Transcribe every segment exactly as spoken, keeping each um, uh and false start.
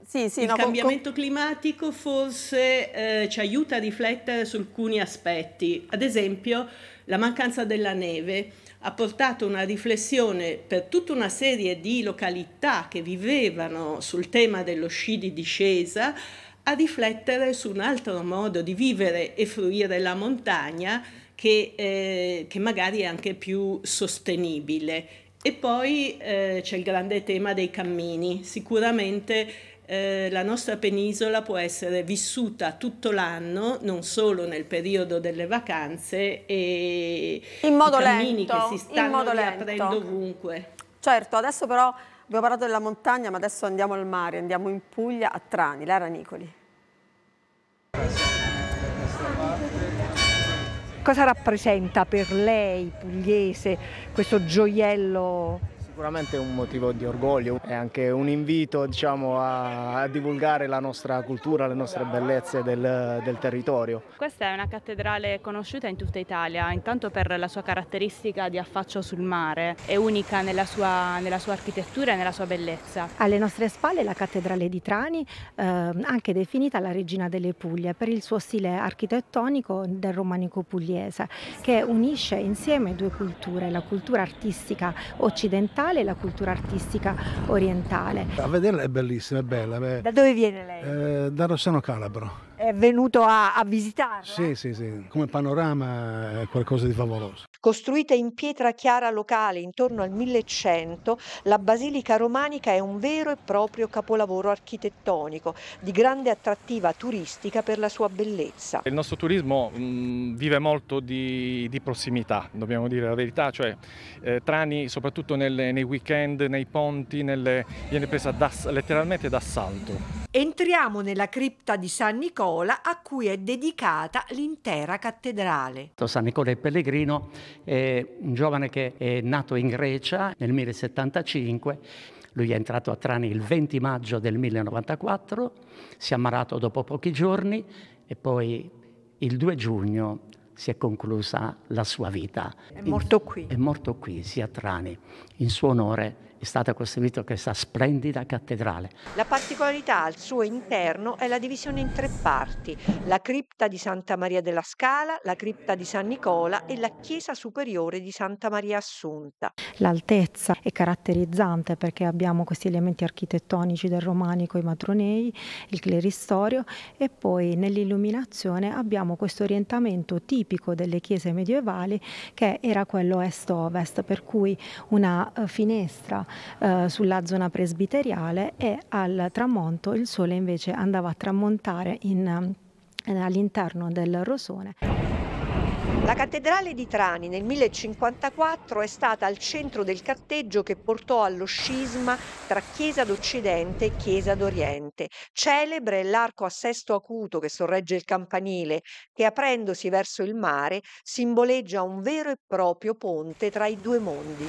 Sì, sì, Il no, con- cambiamento climatico forse eh, ci aiuta a riflettere su alcuni aspetti. Ad esempio, la mancanza della neve ha portato una riflessione per tutta una serie di località che vivevano sul tema dello sci di discesa a riflettere su un altro modo di vivere e fruire la montagna che, eh, che magari è anche più sostenibile. E poi eh, c'è il grande tema dei cammini. Sicuramente eh, la nostra penisola può essere vissuta tutto l'anno, non solo nel periodo delle vacanze, e in modo i cammini lento, che si in stanno modo riaprendo lento. ovunque. Certo, adesso però abbiamo parlato della montagna, ma adesso andiamo al mare, andiamo in Puglia, a Trani, Lara Nicoli. Cosa rappresenta per lei, pugliese, questo gioiello? Sicuramente è un motivo di orgoglio, è anche un invito, diciamo, a, a divulgare la nostra cultura, le nostre bellezze del, del territorio. Questa è una cattedrale conosciuta in tutta Italia, intanto per la sua caratteristica di affaccio sul mare, è unica nella sua, nella sua architettura e nella sua bellezza. Alle nostre spalle la cattedrale di Trani, eh, anche definita la regina delle Puglie per il suo stile architettonico del romanico pugliese, che unisce insieme due culture, la cultura artistica occidentale e la cultura artistica orientale. A vederla è bellissima, è bella. Beh, Da dove viene lei? eh, da Rossano Calabro. È venuto a, a visitarla? Sì, sì, sì. Come panorama è qualcosa di favoloso. Costruita in pietra chiara locale intorno al millecento, la Basilica Romanica è un vero e proprio capolavoro architettonico, di grande attrattiva turistica per la sua bellezza. Il nostro turismo mh, vive molto di, di prossimità, dobbiamo dire la verità, cioè eh, Trani soprattutto nelle, nei weekend, nei ponti, nelle, viene presa letteralmente d'assalto. Entriamo nella cripta di San Nicola, a cui è dedicata l'intera cattedrale. San Nicola il Pellegrino è un giovane che è nato in Grecia nel millesettantacinque, lui è entrato a Trani il venti maggio del millenovantaqquattro, si è ammalato dopo pochi giorni e poi il due giugno si è conclusa la sua vita. È morto qui. È morto qui, sia a Trani. In suo onore è stata costruita questa splendida cattedrale. La particolarità al suo interno è la divisione in tre parti: la cripta di Santa Maria della Scala, la cripta di San Nicola e la chiesa superiore di Santa Maria Assunta. L'altezza è caratterizzante perché abbiamo questi elementi architettonici del romanico, i matronei, il cleristorio, e poi nell'illuminazione abbiamo questo orientamento tipico delle chiese medievali che era quello est-ovest, per cui una uh, finestra uh, sulla zona presbiteriale e al tramonto il sole invece andava a tramontare in, uh, all'interno del rosone. La cattedrale di Trani nel millecinquantaquattro è stata al centro del carteggio che portò allo scisma tra Chiesa d'Occidente e Chiesa d'Oriente. Celebre è l'arco a sesto acuto che sorregge il campanile, che aprendosi verso il mare simboleggia un vero e proprio ponte tra i due mondi.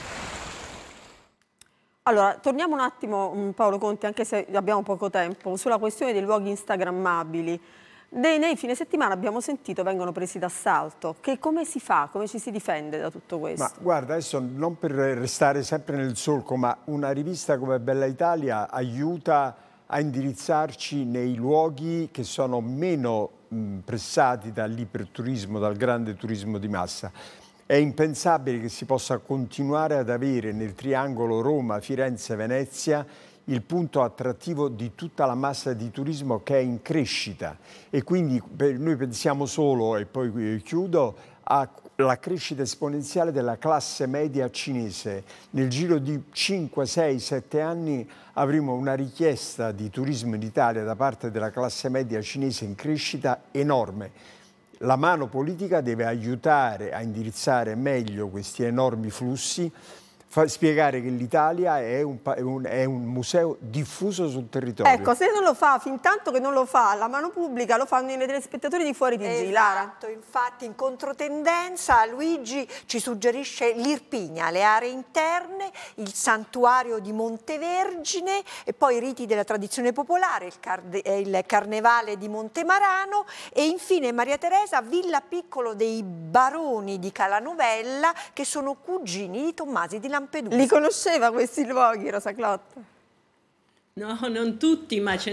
Allora, torniamo un attimo, Paolo Conti, anche se abbiamo poco tempo, sulla questione dei luoghi instagrammabili. Nei, nei fine settimana abbiamo sentito vengono presi d'assalto. Che come si fa? Come ci si difende da tutto questo? Ma guarda, adesso non per restare sempre nel solco, ma una rivista come Bella Italia aiuta a indirizzarci nei luoghi che sono meno mh, pressati dall'iperturismo, dal grande turismo di massa. È impensabile che si possa continuare ad avere nel triangolo Roma, Firenze, Venezia il punto attrattivo di tutta la massa di turismo che è in crescita, e quindi noi pensiamo solo, e poi chiudo, alla crescita esponenziale della classe media cinese. Nel giro di cinque, sei, sette anni avremo una richiesta di turismo in Italia da parte della classe media cinese in crescita enorme. La mano politica deve aiutare a indirizzare meglio questi enormi flussi, fa spiegare che l'Italia è un, è, un, è un museo diffuso sul territorio. Ecco, se non lo fa, fin tanto che non lo fa la mano pubblica, lo fanno i telespettatori di fuori T G. Esatto, infatti in controtendenza Luigi ci suggerisce l'Irpinia, le aree interne, il santuario di Montevergine e poi i riti della tradizione popolare, il, carde, il carnevale di Montemarano e infine Maria Teresa, Villa Piccolo dei Baroni di Calanovella, che sono cugini di Tommasi di Lampedusa. Li conosceva questi luoghi, Rosa Clotta? No, non tutti, ma ce